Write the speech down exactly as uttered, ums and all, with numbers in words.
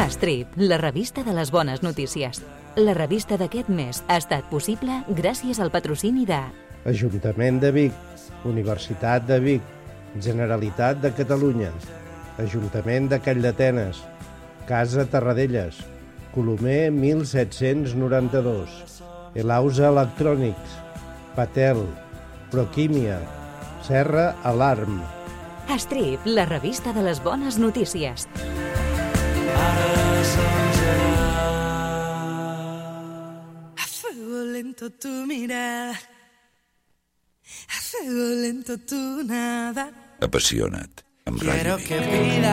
Strip, la revista de les bones notícies. La revista d'aquest mes ha estat possible gràcies al patrocini de Ajuntament de Vic, Universitat de Vic, Generalitat de Catalunya, Ajuntament de Calldetenes, Casa Terradellas, Colomer mil set-cents noranta-dos, Elausa Electrònics, Patel, Proquímia, Serra Alarm. Strip, la revista de les bones notícies. A fuego lento tu mirada, a fuego lento tu nada. Apassiona't, amb Quiero Ràdio que Vic. vida